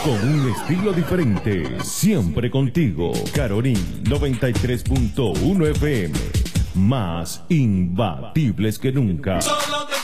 con un estilo diferente, siempre contigo. Caroní 93.1 FM, más imbatibles que nunca.